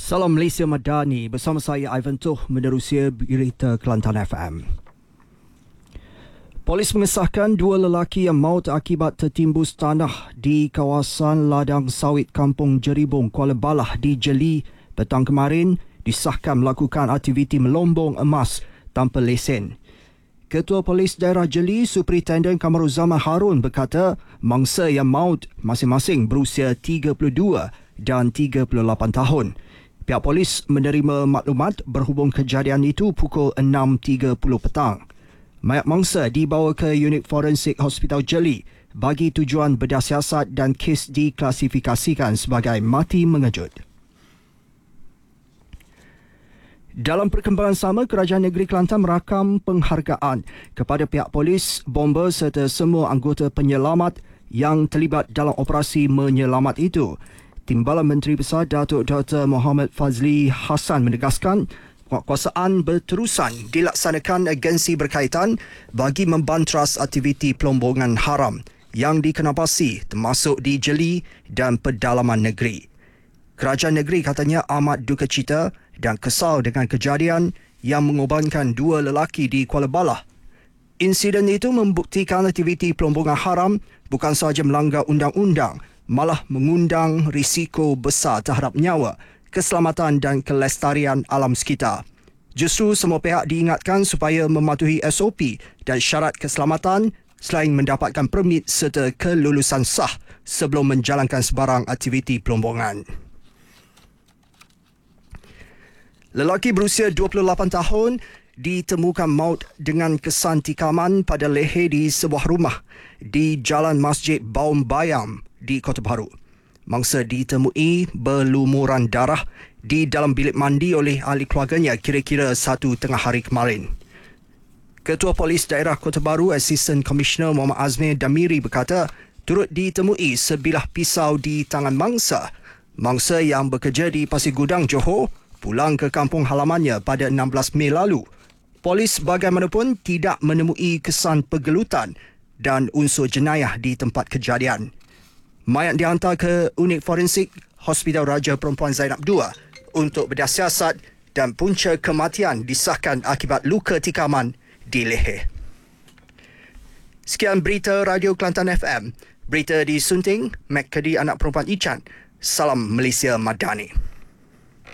Salam Malaysia Madani, bersama saya Ivan Tuh menerusi berita Kelantan FM. Polis mengesahkan dua lelaki yang maut akibat tertimbus tanah di kawasan ladang sawit Kampung Jeribung, Kuala Balah di Jeli petang kemarin disahkan melakukan aktiviti melombong emas tanpa lesen. Ketua Polis Daerah Jeli, Superintendent Kamaruzaman Harun berkata mangsa yang maut masing-masing berusia 32 dan 38 tahun. Pihak polis menerima maklumat berhubung kejadian itu pukul 6.30 petang. Mayat mangsa dibawa ke unit forensik Hospital Jeli bagi tujuan bedah siasat dan kes diklasifikasikan sebagai mati mengejut. Dalam perkembangan sama, Kerajaan Negeri Kelantan merakam penghargaan kepada pihak polis, bomber serta semua anggota penyelamat yang terlibat dalam operasi menyelamat itu. Timbalan Menteri Besar Datuk Dr. Muhammad Fazli Hassan menegaskan penguatkuasaan berterusan dilaksanakan agensi berkaitan bagi membantras aktiviti pelombongan haram yang dikenapasi termasuk di Jeli dan pedalaman negeri. Kerajaan negeri katanya amat duka cita dan kesal dengan kejadian yang mengorbankan dua lelaki di Kuala Balah. Insiden itu membuktikan aktiviti pelombongan haram bukan sahaja melanggar undang-undang, malah mengundang risiko besar terhadap nyawa, keselamatan dan kelestarian alam sekitar. Justru semua pihak diingatkan supaya mematuhi SOP dan syarat keselamatan selain mendapatkan permit serta kelulusan sah sebelum menjalankan sebarang aktiviti pelombongan. Lelaki berusia 28 tahun ditemukan maut dengan kesan tikaman pada leher di sebuah rumah di Jalan Masjid Baum Bayam di Kota Bharu. Mangsa ditemui berlumuran darah di dalam bilik mandi oleh ahli keluarganya kira-kira 1:30 hari kemarin. Ketua Polis Daerah Kota Bharu, Assistant Commissioner Muhammad Azmir Damiri berkata turut ditemui sebilah pisau di tangan mangsa. Mangsa yang bekerja di Pasir Gudang, Johor, pulang ke kampung halamannya pada 16 Mei lalu. Polis bagaimanapun tidak menemui kesan pergelutan dan unsur jenayah di tempat kejadian. Mayat dihantar ke unit forensik Hospital Raja Perempuan Zainab II untuk bedah siasat dan punca kematian disahkan akibat luka tikaman di leher. Sekian berita Radio Kelantan FM. Berita disunting Mac Kedi anak perempuan Ican. Salam Malaysia Madani.